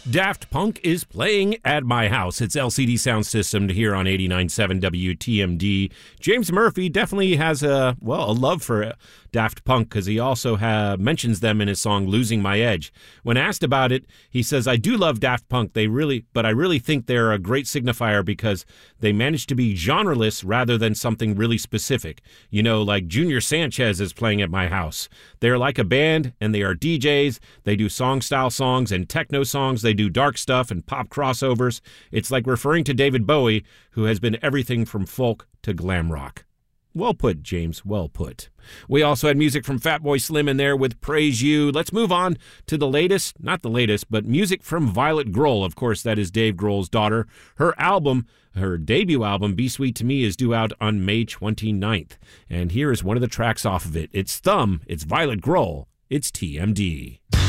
Daft Punk is playing at my house. It's LCD Sound System here on 89.7 WTMD. James Murphy definitely has a love for Daft Punk because he also mentions them in his song Losing My Edge. When asked about it, he says, I do love Daft Punk, but I really think they're a great signifier because they manage to be genreless rather than something really specific. You know, like Junior Sanchez is playing at my house. They're like a band and they are DJs. They do song-style songs and techno songs. They do dark stuff and pop crossovers. It's like referring to David Bowie, who has been everything from folk to glam rock. Well put, James. Well put. We also had music from Fatboy Slim in there with Praise You. Let's move on to the latest, not the latest, but music from Violet Grohl. Of course, that is Dave Grohl's daughter. Her debut album, Be Sweet to Me, is due out on May 29th. And here is one of the tracks off of it. It's Thumb. It's Violet Grohl. It's TMD.